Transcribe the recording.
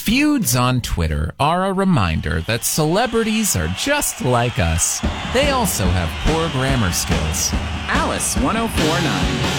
Feuds on Twitter are a reminder that celebrities are just like us. They also have poor grammar skills. Alice 1049.